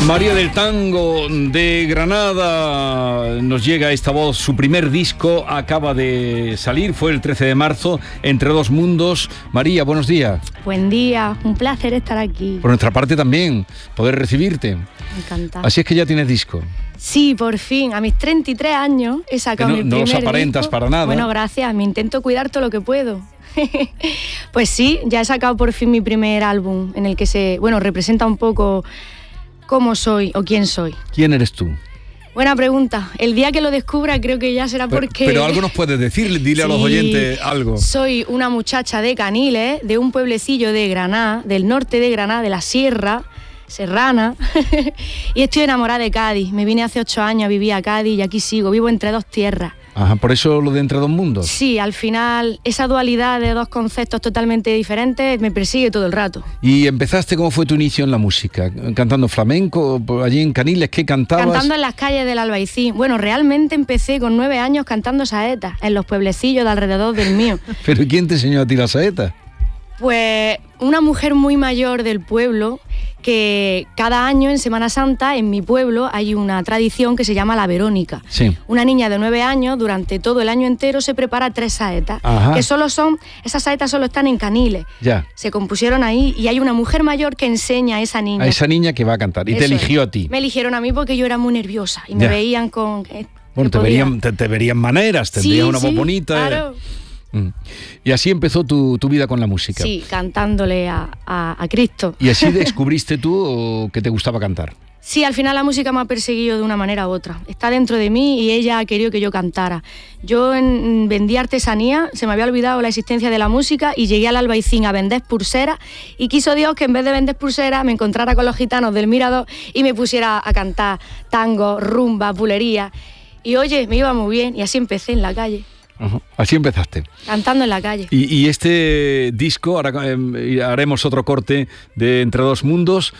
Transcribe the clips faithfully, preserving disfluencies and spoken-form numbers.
María del Tango de Granada, nos llega esta voz, su primer disco acaba de salir, fue el trece de marzo, Entre dos mundos. María, buenos días. Buen día, un placer estar aquí. Por nuestra parte también, poder recibirte. Encantada. Así es que ya tienes disco. Sí, por fin, a mis treinta y tres años he sacado no, mi no primer os aparentas disco. para nada. Bueno, gracias, me intento cuidar todo lo que puedo. Pues sí, ya he sacado por fin mi primer álbum en el que se, bueno, representa un poco cómo soy o quién soy. ¿Quién eres tú? Buena pregunta. El día que lo descubra creo que ya será Pero, porque... pero algo nos puedes decir, dile sí, a los oyentes algo. Soy una muchacha de Caniles, de un pueblecillo de Granada, del norte de Granada, de la Sierra Serrana, y estoy enamorada de Cádiz. Me vine hace ocho años a vivir a Cádiz y aquí sigo, vivo entre dos tierras. Ajá, por eso lo de Entre dos mundos. Sí, al final esa dualidad de dos conceptos totalmente diferentes me persigue todo el rato. ¿Y empezaste, cómo fue tu inicio en la música? ¿Cantando flamenco? ¿Allí en Caniles qué cantabas? Cantando en las calles del Albaicín. Bueno, realmente empecé con nueve años cantando saetas en los pueblecillos de alrededor del mío. ¿Pero quién te enseñó a ti la saeta? Pues una mujer muy mayor del pueblo, que cada año en Semana Santa en mi pueblo hay una tradición que se llama la Verónica. Sí. Una niña de nueve años durante todo el año entero se prepara tres saetas. Ajá. Que solo son, esas saetas solo están en Caniles. Ya. Se compusieron ahí y hay una mujer mayor que enseña a esa niña. A esa niña que va a cantar. Y Eso te eligió es. a ti. Me eligieron a mí porque yo era muy nerviosa y me Ya. veían con... Eh, bueno, te podía... verían, te, te verían maneras, tendrías sí, una voz sí, bonita. Claro. Mm. Y así empezó tu, tu vida con la música. Sí, cantándole a, a, a Cristo. ¿Y así descubriste tú que te gustaba cantar? Sí, al final la música me ha perseguido de una manera u otra. Está dentro de mí y ella ha querido que yo cantara. Yo en, vendía artesanía, se me había olvidado la existencia de la música y llegué al Albaicín a vender pulseras y quiso Dios que en vez de vender pulseras me encontrara con los gitanos del Mirador y me pusiera a cantar tango, rumba, bulería. Y oye, me iba muy bien y así empecé en la calle. Uh-huh. Así empezaste. Cantando en la calle. Y, y este disco, ahora eh, haremos otro corte de Entre dos mundos.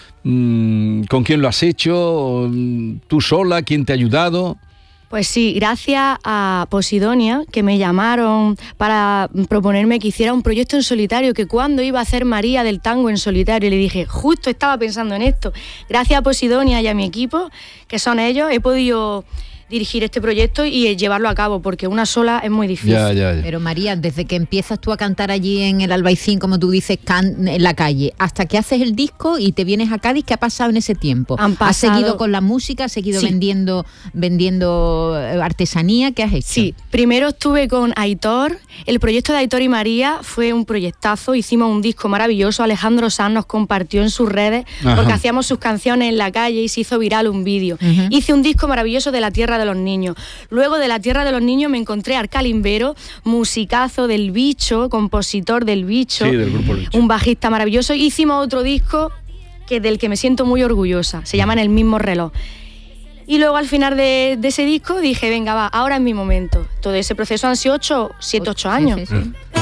Mm, ¿Con quién lo has hecho? ¿Tú sola? ¿Quién te ha ayudado? Pues sí, gracias a Posidonia, que me llamaron para proponerme que hiciera un proyecto en solitario, que cuando iba a hacer María del Tango en solitario, le dije, justo estaba pensando en esto. Gracias a Posidonia y a mi equipo, que son ellos, he podido dirigir este proyecto y llevarlo a cabo, porque una sola es muy difícil. Ya, ya, ya. Pero María, desde que empiezas tú a cantar allí en el Albaicín, como tú dices, can, en la calle, hasta que haces el disco y te vienes a Cádiz, ¿qué ha pasado en ese tiempo? Han pasado... ¿Has seguido con la música? ¿Has seguido sí. vendiendo, vendiendo artesanía? ¿Qué has hecho? Sí, primero estuve con Aitor. El proyecto de Aitor y María fue un proyectazo. Hicimos un disco maravilloso. Alejandro Sanz nos compartió en sus redes, Ajá. porque hacíamos sus canciones en la calle y se hizo viral un vídeo. Uh-huh. Hice un disco maravilloso de La Tierra de los Niños. Luego de La Tierra de los Niños me encontré a Arcalimbero, musicazo del Bicho, compositor del Bicho, sí, del grupo Bicho. Un bajista maravilloso. Hicimos otro disco que del que me siento muy orgullosa, se llama En el mismo reloj. Y luego al final de, de ese disco dije, venga va, ahora es mi momento. Todo ese proceso han sido ocho, siete, ocho años. Sí, sí, sí.